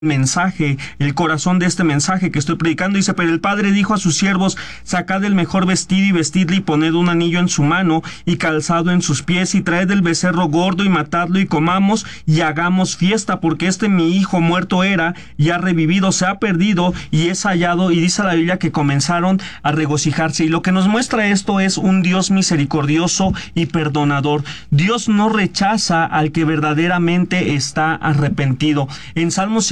mensaje, el corazón de este mensaje que estoy predicando. Dice: pero el padre dijo a sus siervos: sacad el mejor vestido y vestidle, y poned un anillo en su mano y calzado en sus pies, y traed el becerro gordo y matadlo, y comamos y hagamos fiesta, porque mi hijo muerto era y ha revivido, se ha perdido y es hallado. Y dice la Biblia que comenzaron a regocijarse. Y lo que nos muestra esto es un Dios misericordioso y perdonador. Dios no rechaza al que verdaderamente está arrepentido. En Salmos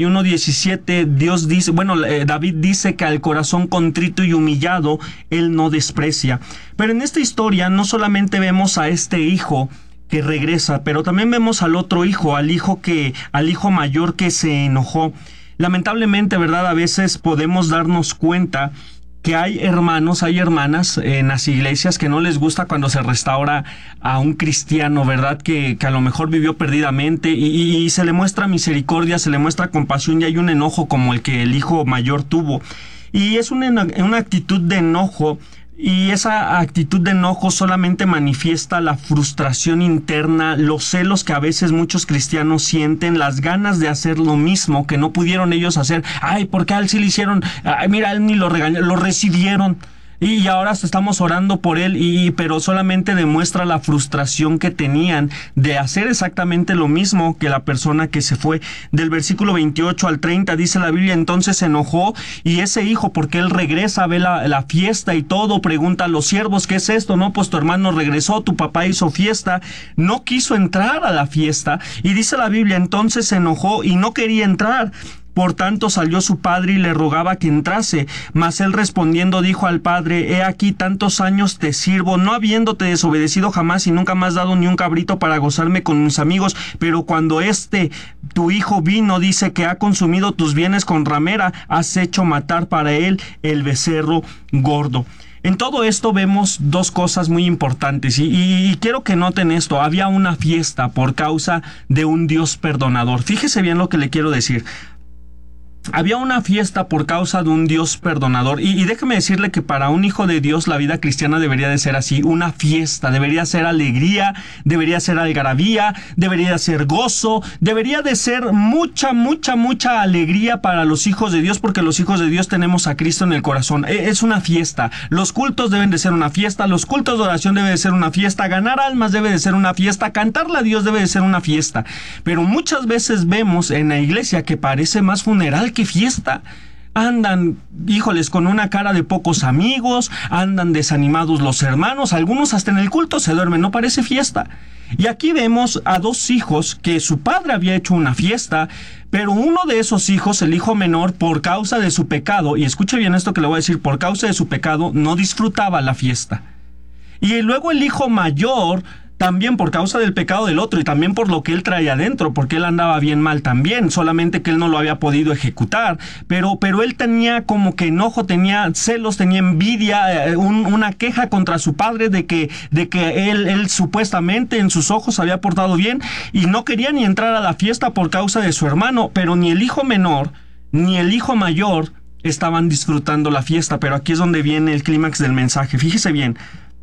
51:17 Dios dice, David dice que al corazón contrito y humillado Él no desprecia. Pero en esta historia no solamente vemos a este hijo que regresa, pero también vemos al otro hijo, al hijo mayor que se enojó. Lamentablemente, ¿verdad? A veces podemos darnos cuenta que hay hermanos, hay hermanas en las iglesias que no les gusta cuando se restaura a un cristiano, ¿verdad? Que a lo mejor vivió perdidamente y se le muestra misericordia, se le muestra compasión, y hay un enojo como el que el hijo mayor tuvo. Y es una actitud de enojo. Y esa actitud de enojo solamente manifiesta la frustración interna, los celos que a veces muchos cristianos sienten, las ganas de hacer lo mismo que no pudieron ellos hacer. Ay, ¿por qué a él sí le hicieron? Ay, mira, a él ni lo regañaron, lo recibieron. Y ahora estamos orando por él, pero solamente demuestra la frustración que tenían de hacer exactamente lo mismo que la persona que se fue. Del versículo 28 al 30 dice la Biblia: entonces se enojó, y ese hijo, porque él regresa, ve la fiesta y todo, pregunta a los siervos: ¿qué es esto? No, pues tu hermano regresó, tu papá hizo fiesta, no quiso entrar a la fiesta. Y dice la Biblia: entonces se enojó y no quería entrar. Por tanto salió su padre y le rogaba que entrase. Mas él respondiendo dijo al padre: he aquí tantos años te sirvo, no habiéndote desobedecido jamás, y nunca me has dado ni un cabrito para gozarme con mis amigos. Pero cuando tu hijo vino, dice que ha consumido tus bienes con ramera, has hecho matar para él el becerro gordo. En todo esto vemos dos cosas muy importantes y quiero que noten esto. Había una fiesta por causa de un Dios perdonador. Fíjese bien lo que le quiero decir. Había una fiesta por causa de un Dios perdonador, y déjeme decirle que para un hijo de Dios la vida cristiana debería de ser así, una fiesta, debería ser alegría, debería ser algarabía, debería ser gozo, debería de ser mucha alegría para los hijos de Dios, porque los hijos de Dios tenemos a Cristo en el corazón. Es una fiesta. Los cultos deben de ser una fiesta, los cultos de oración deben de ser una fiesta, ganar almas debe de ser una fiesta, cantarle a Dios debe de ser una fiesta. Pero muchas veces vemos en la iglesia que parece más funeral que fiesta. Andan, híjoles, con una cara de pocos amigos, andan desanimados los hermanos, algunos hasta en el culto se duermen, no parece fiesta. Y aquí vemos a dos hijos que su padre había hecho una fiesta, pero uno de esos hijos, el hijo menor, por causa de su pecado, y escuche bien esto que le voy a decir, por causa de su pecado, no disfrutaba la fiesta. Y luego el hijo mayor, también por causa del pecado del otro y también por lo que él traía adentro, porque él andaba bien mal también, solamente que él no lo había podido ejecutar, pero él tenía como que enojo, tenía celos, tenía envidia, una queja contra su padre de que él supuestamente en sus ojos había portado bien, y no quería ni entrar a la fiesta por causa de su hermano. Pero ni el hijo menor ni el hijo mayor estaban disfrutando la fiesta. Pero aquí es donde viene el clímax del mensaje. Fíjese bien.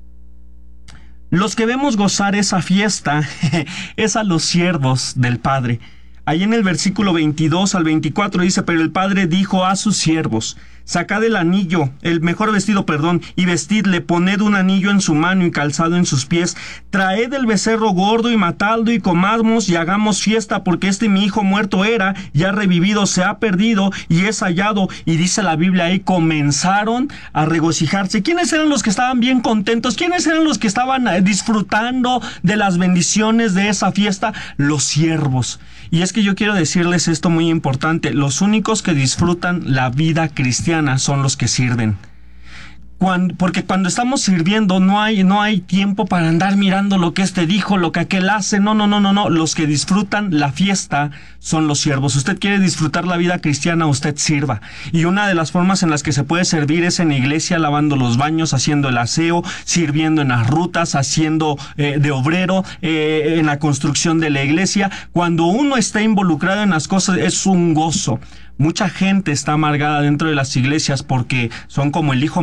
Los que vemos gozar esa fiesta es a los siervos del Padre. Ahí en el versículo 22 al 24 dice: pero el Padre dijo a sus siervos: sacad el mejor vestido, y vestidle, poned un anillo en su mano y calzado en sus pies, traed el becerro gordo y matadlo, y comamos y hagamos fiesta, porque mi hijo muerto era y ha revivido, se ha perdido y es hallado. Y dice la Biblia ahí: comenzaron a regocijarse. ¿Quiénes eran los que estaban bien contentos? ¿Quiénes eran los que estaban disfrutando de las bendiciones de esa fiesta? Los siervos. Y es que yo quiero decirles esto muy importante: los únicos que disfrutan la vida cristiana son los que sirven. Porque cuando estamos sirviendo no hay tiempo para andar mirando lo que este dijo, lo que aquel hace. No. Los que disfrutan la fiesta son los siervos. Usted quiere disfrutar la vida cristiana, usted sirva. Y una de las formas en las que se puede servir es en la iglesia, lavando los baños, haciendo el aseo, sirviendo en las rutas, haciendo de obrero, en la construcción de la iglesia. Cuando uno está involucrado en las cosas, es un gozo. Mucha gente está amargada dentro de las iglesias porque son como el hijo menor o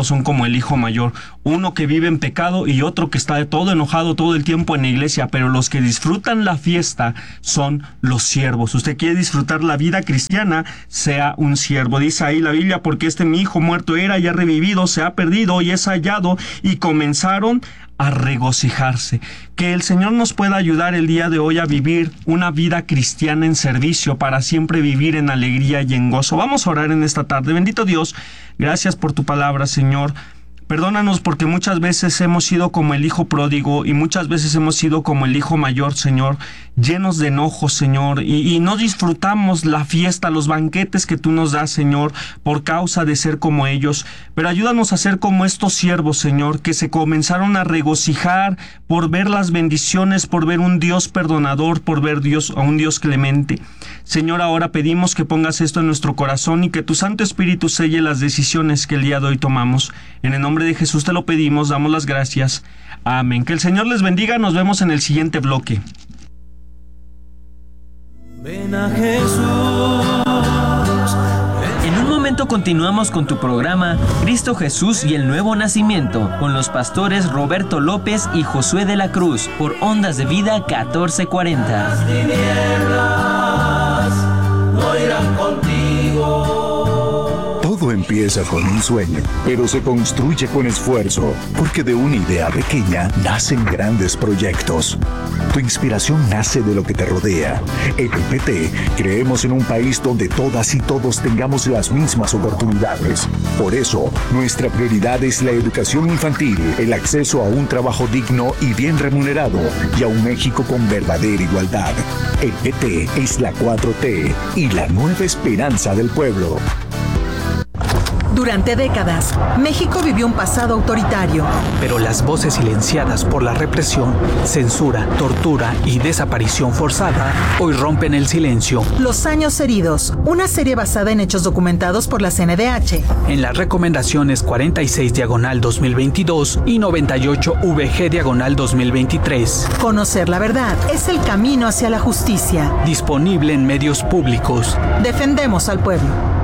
son como el hijo mayor, uno que vive en pecado y otro que está todo enojado todo el tiempo en la iglesia, pero los que disfrutan la fiesta son los siervos. Usted quiere disfrutar la vida cristiana, sea un siervo. Dice ahí la Biblia, porque mi hijo muerto era y ha revivido, se ha perdido y es hallado, y comenzaron a regocijarse. Que el Señor nos pueda ayudar el día de hoy a vivir una vida cristiana en servicio, para siempre vivir en alegría y en gozo. Vamos a orar en esta tarde. Bendito Dios, gracias por tu palabra, Señor. Perdónanos porque muchas veces hemos sido como el hijo pródigo y muchas veces hemos sido como el hijo mayor, Señor, llenos de enojo, Señor, y no disfrutamos la fiesta, los banquetes que tú nos das, Señor, por causa de ser como ellos. Pero ayúdanos a ser como estos siervos, Señor, que se comenzaron a regocijar por ver las bendiciones, por ver un Dios perdonador, por ver a un Dios clemente. Señor, ahora pedimos que pongas esto en nuestro corazón y que tu Santo Espíritu selle las decisiones que el día de hoy tomamos. En el nombre de Jesús te lo pedimos, damos las gracias. Amén. Que el Señor les bendiga. Nos vemos en el siguiente bloque. Ven a Jesús. En un momento continuamos con tu programa Cristo Jesús y el Nuevo Nacimiento con los pastores Roberto López y Josué de la Cruz por Ondas de Vida 1440. Las tinieblas no irán contigo. Todo empieza con un sueño, pero se construye con esfuerzo, porque de una idea pequeña nacen grandes proyectos. Tu inspiración nace de lo que te rodea. En PT creemos en un país donde todas y todos tengamos las mismas oportunidades. Por eso, nuestra prioridad es la educación infantil, el acceso a un trabajo digno y bien remunerado, y a un México con verdadera igualdad. El PT es la 4T y la nueva esperanza del pueblo. Durante décadas, México vivió un pasado autoritario. Pero las voces silenciadas por la represión, censura, tortura y desaparición forzada hoy rompen el silencio. Los años heridos, una serie basada en hechos documentados por la CNDH. En las recomendaciones 46/2022 y 98VG/2023. Conocer la verdad es el camino hacia la justicia. Disponible en medios públicos. Defendemos al pueblo.